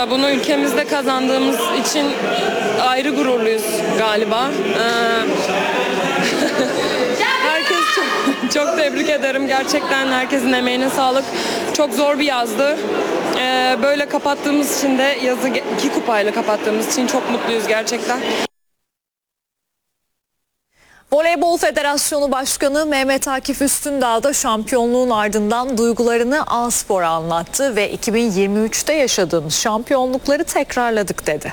Bunu ülkemizde kazandığımız için ayrı gururluyuz galiba. Herkes çok tebrik ederim. Gerçekten herkesin emeğine sağlık. Çok zor bir yazdı. Böyle kapattığımız için de yazı 2 kupayla kapattığımız için çok mutluyuz gerçekten. Voleybol Federasyonu Başkanı Mehmet Akif Üstündağ da şampiyonluğun ardından duygularını A-Spor'a anlattı ve 2023'te yaşadığımız şampiyonlukları tekrarladık dedi.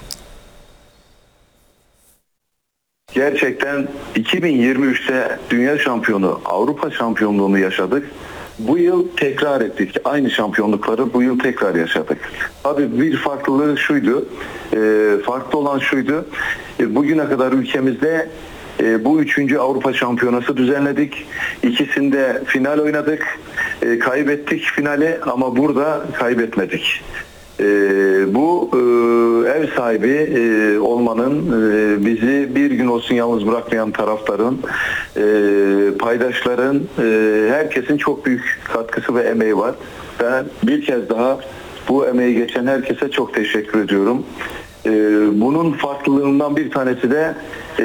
Gerçekten 2023'te dünya şampiyonu, Avrupa şampiyonluğunu yaşadık. Bu yıl tekrar ettik. Aynı şampiyonlukları bu yıl tekrar yaşadık. Tabii bir farklılığı şuydu, farklı olan şuydu. Bugüne kadar ülkemizde bu 3. Avrupa Şampiyonası düzenledik. İkisinde final oynadık. Kaybettik finali ama burada kaybetmedik. Bu ev sahibi olmanın, bizi bir gün olsun yalnız bırakmayan taraftarın, paydaşların, herkesin çok büyük katkısı ve emeği var. Ben bir kez daha bu emeği geçen herkese çok teşekkür ediyorum. Bunun farklılığından bir tanesi de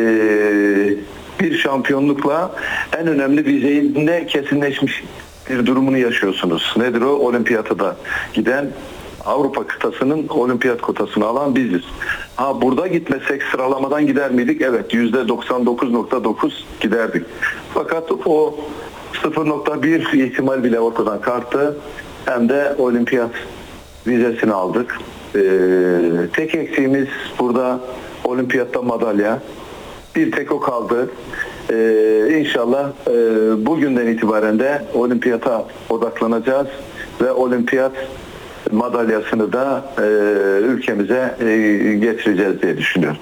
bir şampiyonlukla en önemli vizeyinde kesinleşmiş bir durumunu yaşıyorsunuz. Nedir o? Olimpiyata giden Avrupa kıtasının olimpiyat kotasını alan biziz. Burada gitmesek sıralamadan gider miydik? Evet, %99.9 giderdik. Fakat o 0.1 ihtimal bile ortadan kalktı. Hem de olimpiyat vizesini aldık. Tek eksiğimiz burada olimpiyatta madalya. Bir tek o kaldı. İnşallah bugünden itibaren de olimpiyata odaklanacağız ve olimpiyat madalyasını da ülkemize getireceğiz diye düşünüyorum.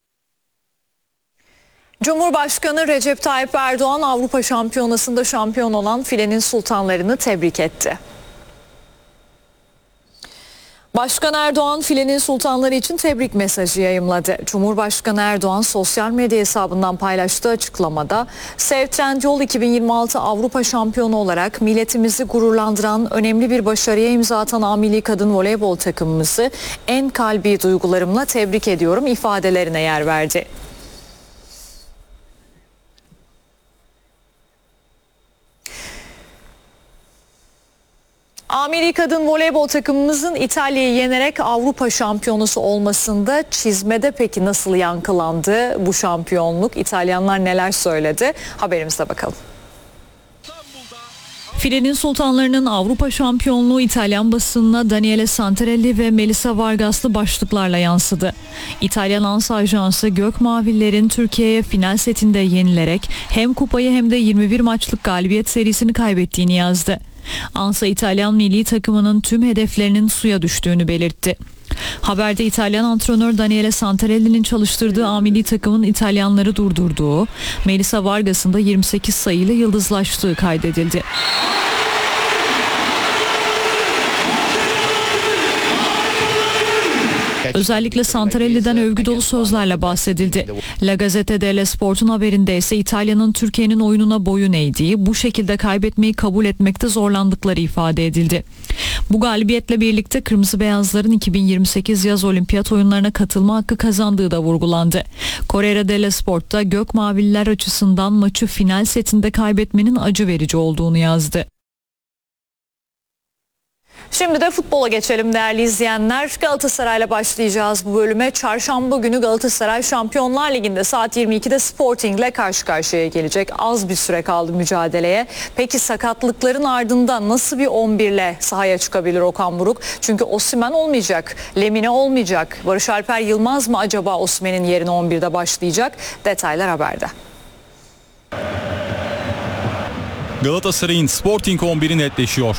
Cumhurbaşkanı Recep Tayyip Erdoğan Avrupa Şampiyonası'nda şampiyon olan filenin sultanlarını tebrik etti. Başkan Erdoğan filenin sultanları için tebrik mesajı yayımladı. Cumhurbaşkanı Erdoğan sosyal medya hesabından paylaştığı açıklamada Sev Trendyol 2026 Avrupa şampiyonu olarak milletimizi gururlandıran önemli bir başarıya imza atan A Kadın Voleybol takımımızı en kalbi duygularımla tebrik ediyorum ifadelerine yer verdi. A Kadın Voleybol takımımızın İtalya'yı yenerek Avrupa şampiyonası olmasında çizmede peki nasıl yankılandı bu şampiyonluk? İtalyanlar neler söyledi? Haberimize bakalım. Filenin sultanlarının Avrupa şampiyonluğu İtalyan basınına Daniele Santarelli ve Melissa Vargas'lı başlıklarla yansıdı. İtalyan Ansa Ajansı Gökmavillerin Türkiye'ye final setinde yenilerek hem kupayı hem de 21 maçlık galibiyet serisini kaybettiğini yazdı. Ansa İtalyan milli takımının tüm hedeflerinin suya düştüğünü belirtti. Haberde İtalyan antrenör Daniele Santarelli'nin çalıştırdığı A takımın İtalyanları durdurduğu, Melissa Vargas'ın da 28 sayıyla yıldızlaştığı kaydedildi. Özellikle Santarelli'den övgü dolu sözlerle bahsedildi. La Gazzetta dello Sport'un haberinde ise İtalya'nın Türkiye'nin oyununa boyun eğdiği, bu şekilde kaybetmeyi kabul etmekte zorlandıkları ifade edildi. Bu galibiyetle birlikte Kırmızı Beyazların 2028 yaz olimpiyat oyunlarına katılma hakkı kazandığı da vurgulandı. Corriere dello Sport'ta Gökmavililer açısından maçı final setinde kaybetmenin acı verici olduğunu yazdı. Şimdi de futbola geçelim değerli izleyenler. Galatasaray'la başlayacağız bu bölüme. Çarşamba günü Galatasaray Şampiyonlar Ligi'nde saat 22'de Sporting'le karşı karşıya gelecek. Az bir süre kaldı mücadeleye. Peki sakatlıkların ardından nasıl bir 11'le sahaya çıkabilir Okan Buruk? Çünkü Osimhen olmayacak, Lemine olmayacak. Barış Alper Yılmaz mı acaba Osimhen'in yerine 11'de başlayacak? Detaylar haberde. Galatasaray'ın Sporting 11'i netleşiyor.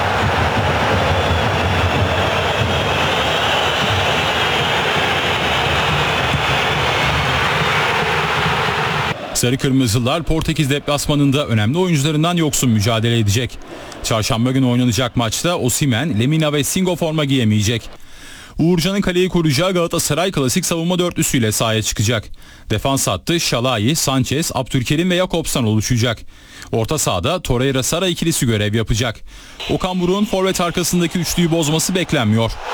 Sarı Kırmızılar Portekiz deplasmanında önemli oyuncularından yoksun mücadele edecek. Çarşamba günü oynanacak maçta Osimhen, Lemina ve Singo forma giyemeyecek. Uğurcan'ın kaleyi kuracağı Galatasaray klasik savunma dörtlüsüyle sahaya çıkacak. Defans hattı Şalai, Sanchez, Abdülkerim ve Jakobsen oluşacak. Orta sahada Torreira-Sara ikilisi görev yapacak. Okan Buruk'un forvet arkasındaki üçlüyü bozması beklenmiyor.